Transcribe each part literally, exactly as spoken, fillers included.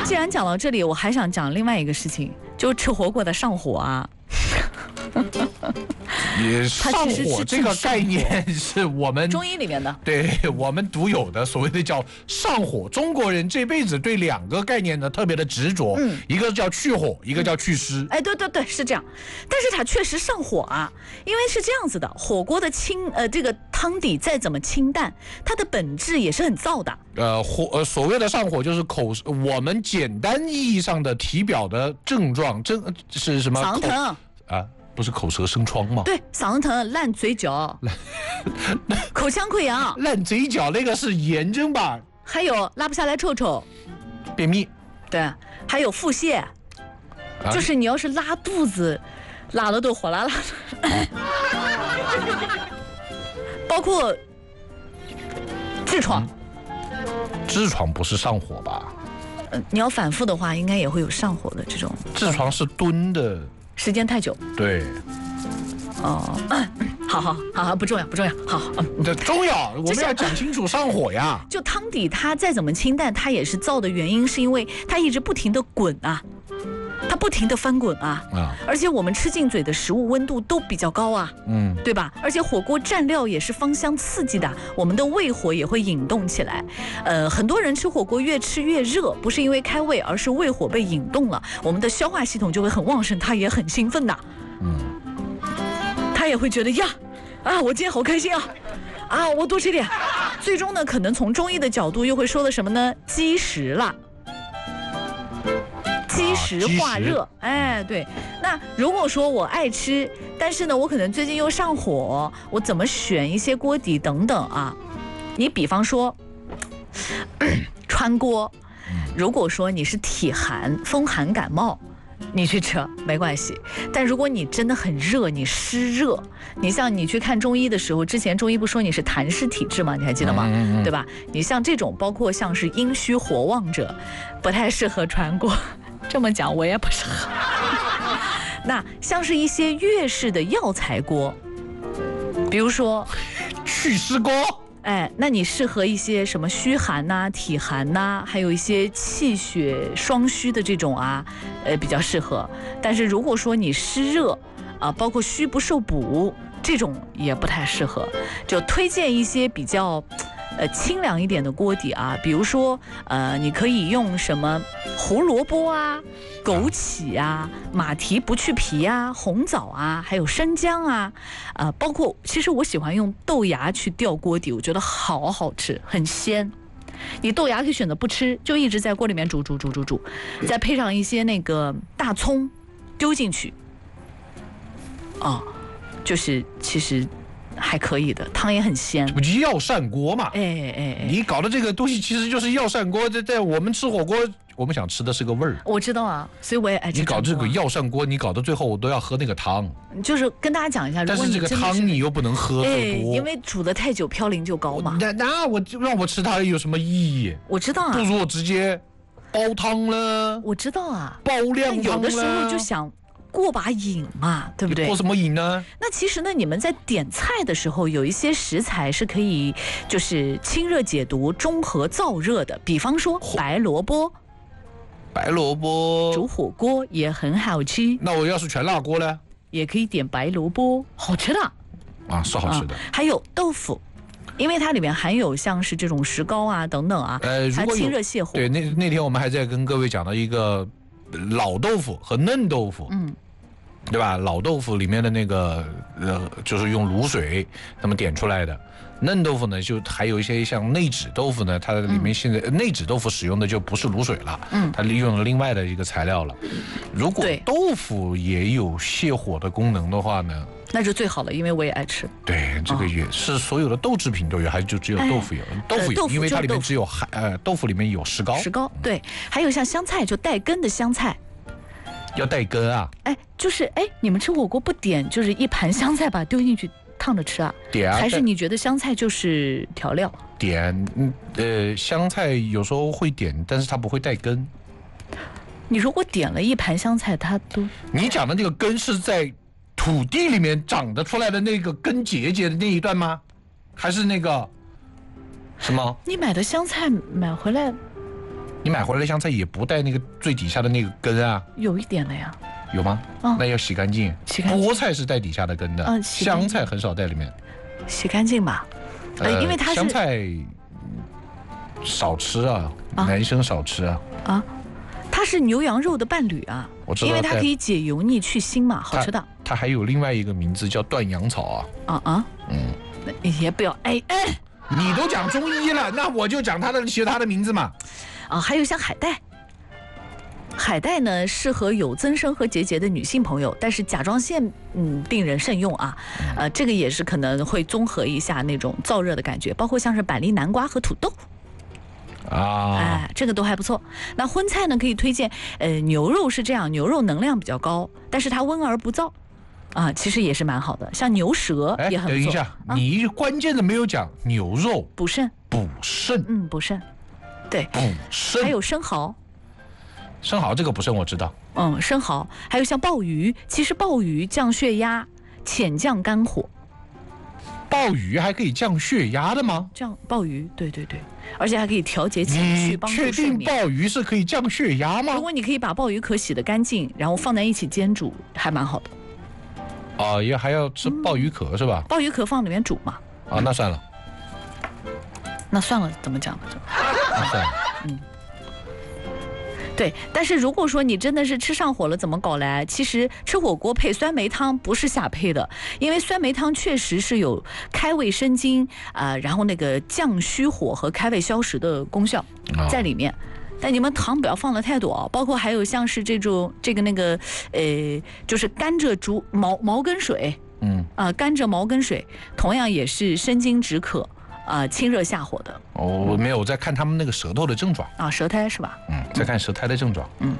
既然讲到这里，我还想讲另外一个事情，就是吃火锅的上火啊。 也上火这个概念是我们中医里面的， 对我们独有的所谓的叫上火。中国人这辈子对两个概念呢特别的执着，嗯，一个叫去火，一个叫祛湿。 哎，对对对，是这样。但是它确实上火啊，因为是这样子的，火锅的清呃这个汤底再怎么清淡，它的本质也是很燥的。 呃火呃所谓的上火就是口，我们简单意义上的体表的症状，症是什么？ 嗓子疼啊。不是口舌生疮吗？ 对，嗓子疼、烂嘴角、口腔溃疡。 烂嘴角那个是炎症吧？ 还有拉不下来臭臭、 便秘。 对，还有腹泻，啊、就是你要是拉肚子，拉的都火辣辣的。包括痔疮、 嗯，痔疮不是上火吧？ 呃，你要反复的话，应该也会有上火的这种。 痔疮是蹲的。 时间太久， 对， 哦，嗯、好好好好，不重要不重要，好， 嗯，这重要，我们要讲清楚上火呀。 就汤底它再怎么清淡，它也是燥的原因，是因为它一直不停的滚啊，它不停的翻滚啊，啊，而且我们吃进嘴的食物温度都比较高啊，嗯，对吧？而且火锅蘸料也是芳香刺激的，我们的胃火也会引动起来。呃，很多人吃火锅越吃越热，不是因为开胃，而是胃火被引动了，我们的消化系统就会很旺盛，它也很兴奋的，嗯，他也会觉得呀，啊，我今天好开心啊，啊，我多吃点。最终呢，可能从中医的角度又会说的什么呢？积食了。积食化热，哎，对。那如果说我爱吃，但是呢，我可能最近又上火，我怎么选一些锅底等等啊？你比方说川锅，如果说你是体寒、风寒感冒，你去吃没关系。但如果你真的很热，你湿热，你像你去看中医的时候，之前中医不说你是痰湿体质吗？你还记得吗？嗯嗯嗯对吧？你像这种，包括像是阴虚火旺者，不太适合川锅。这么讲我也不适合。那像是一些粤式的药材锅，比如说祛湿锅， 哎，那你适合一些什么虚寒呐、啊、体寒呐、啊，还有一些气血双虚的这种啊，呃，比较适合。但是如果说你湿热啊，包括虚不受补这种也不太适合，就推荐一些比较。呃，清凉一点的锅底啊，比如说，呃，你可以用什么胡萝卜啊、枸杞啊、马蹄不去皮啊、红枣啊，还有生姜啊，呃，包括其实我喜欢用豆芽去吊锅底，我觉得好好吃，很鲜。你豆芽可以选择不吃，就一直在锅里面煮煮煮煮煮，再配上一些那个大葱丢进去，哦，就是其实。还可以的，汤也很鲜， 不就药膳锅嘛？ 哎哎哎， 你搞的这个东西其实就是药膳锅，在在我们吃火锅，我们想吃的是个味儿。 我知道啊，所以我也爱吃。 你搞这个药膳锅，你搞到最后我都要喝那个汤。 就是跟大家讲一下， 但是这个汤你又不能喝太多， 因为煮的太久，嘌呤就高嘛。 那那我就让我吃它有什么意义？ 我知道啊， 不如我直接煲汤了。 我知道啊， 煲靓汤了。 有的时候就想。过把瘾嘛，对不对？ 过什么瘾呢？ 那其实呢，你们在点菜的时候，有一些食材是可以就是清热解毒、中和燥热的，比方说白萝卜。 白萝卜煮火锅也很好吃。 那我要是全辣锅呢？ 也可以点白萝卜，好吃的。 啊，是好吃的。 嗯、还有豆腐。因为它里面含有像是这种石膏啊等等啊， 呃， 它清热泻火。 对，那那天我们还在跟各位讲到一个老豆腐和嫩豆腐，嗯。对吧？老豆腐里面的那个呃，就是用卤水那么点出来的。嫩豆腐呢，就还有一些像内酯豆腐呢，它里面现在、嗯、内酯豆腐使用的就不是卤水了，嗯，它利用了另外的一个材料了。如果豆腐也有泻火的功能的话呢， 那就最好了，因为我也爱吃。 对，这个也是所有的豆制品都有，还是就只有豆腐有？哎、豆腐有、呃，因为它里面只有含呃豆腐里面有石膏。 石膏对，还有像香菜，就带根的香菜。 要带根啊？ 哎，就是哎，你们吃火锅不点就是一盘香菜把它丢进去烫着吃啊？ 点啊？ 还是你觉得香菜就是调料？ 点，嗯呃，香菜有时候会点，但是它不会带根。 你如果点了一盘香菜，它都…… 你讲的那个根是在土地里面长得出来的那个根结节的那一段吗？还是那个什么？ 你买的香菜买回来？ 你买回来的香菜也不带那个最底下的那个根啊？ 有一点的呀。 有吗？ 嗯、 那要洗干净。 洗干净。 菠菜是带底下的根的， 嗯、 香菜很少带里面。 洗干净吧。呃，因为它是香菜少吃啊，啊男生少吃啊。 啊，它是牛羊肉的伴侣啊。 我知道， 因为它可以解油腻去腥嘛，好吃的。 它还有另外一个名字叫断阳草啊。 啊啊， 嗯， 也不要哎哎， 你都讲中医了，那我就讲它的其他的名字嘛。 啊，还有像海带。海带呢，适合有增生和结节的女性朋友，但是甲状腺嗯病人慎用啊。呃，这个也是可能会综合一下那种燥热的感觉，包括像是板栗、南瓜和土豆。 啊， 哎，这个都还不错。那荤菜呢，可以推荐呃牛肉是这样，牛肉能量比较高，但是它温而不燥。啊，其实也是蛮好的，像牛舌也很不错。 等一下，啊、你关键的没有讲牛肉补肾， 补肾， 嗯，补肾，对， 补肾， 还有生蚝。 生蚝这个补肾我知道， 嗯，生蚝，还有像鲍鱼，其实鲍鱼降血压，潜降肝火。 鲍鱼还可以降血压的吗？ 降鲍鱼，对对对，而且还可以调节情绪，帮助睡眠。 确定鲍鱼是可以降血压吗？ 如果你可以把鲍鱼壳洗得干净，然后放在一起煎煮，还蛮好的。 啊，也还要吃鲍鱼壳、嗯、是吧？ 鲍鱼壳放里面煮嘛。 啊，那算了。 那算了，怎么讲呢？ 那算了。嗯。 对，但是如果说你真的是吃上火了，怎么搞来？其实吃火锅配酸梅汤不是瞎配的，因为酸梅汤确实是有开胃生津啊、呃，然后那个降虚火和开胃消食的功效在里面。哦，但你们糖不要放的太多啊，包括还有像是这种这个那个呃，就是甘蔗竹毛毛根水，嗯啊、呃，甘蔗毛根水同样也是生津止渴。啊、呃，清热下火的。 哦，我没有，我在看他们那个舌头的症状啊，舌苔是吧？ 嗯，在看舌苔的症状。 嗯，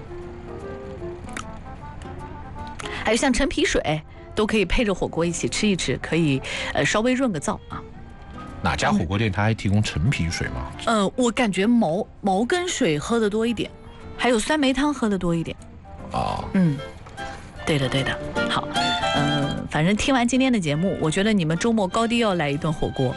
还有像陈皮水都可以配着火锅一起吃一吃，可以呃稍微润个燥啊。 哪家火锅店它还提供陈皮水吗？ 呃，我感觉毛毛根水喝的多一点，还有酸梅汤喝的多一点。 哦， 嗯，对的对的。好，呃，反正听完今天的节目，我觉得你们周末高低要来一顿火锅。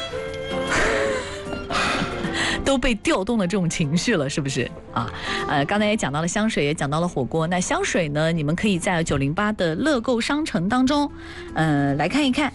都被调动了这种情绪了，是不是啊？呃，刚才也讲到了香水，也讲到了火锅。那香水呢，你们可以在九零八的乐购商城当中，呃，来看一看，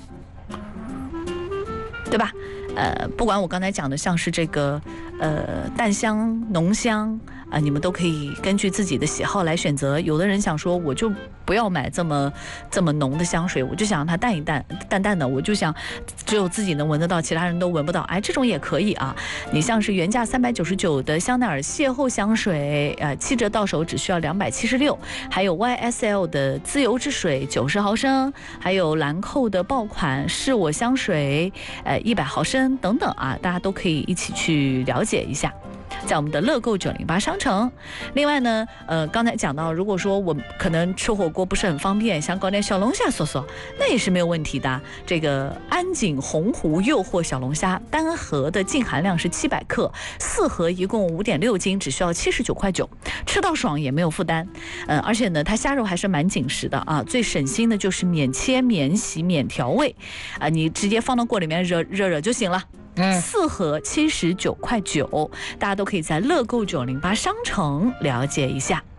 对吧？呃，不管我刚才讲的像是这个呃淡香、浓香啊、呃，你们都可以根据自己的喜好来选择。有的人想说，我就不要买这么这么浓的香水，我就想让它淡一淡、淡淡的，我就想只有自己能闻得到，其他人都闻不到。哎，这种也可以啊。你像是原价三百九十九的香奈儿邂逅香水，呃，七折到手只需要两百七十六，还有 Y S L 的自由之水九十毫升，还有兰蔻的爆款是我香水，呃，一百毫升。等等啊，大家都可以一起去了解一下，在我们的乐购九零八商城。另外呢，呃，刚才讲到，如果说我可能吃火锅不是很方便，想搞点小龙虾嗦嗦，那也是没有问题的。这个安井洪湖诱惑小龙虾，单盒的净含量是七百克，四盒一共五点六斤，只需要七十九块九，吃到爽也没有负担。嗯、呃，而且呢，它虾肉还是蛮紧实的啊，最省心的就是免切、免洗、免调味，啊、呃，你直接放到锅里面热热热就行了。嗯，四盒七十九块九，大家都可以在乐购九零八商城了解一下。